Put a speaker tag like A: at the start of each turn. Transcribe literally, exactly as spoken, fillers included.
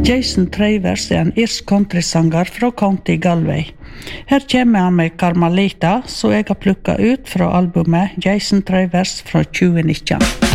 A: Jason Travers er en irsk countrysanger fra County Galway. Her kommer han med Carmelita, så jeg har plukket ut fra albumet Jason Travers fra tjue nitten.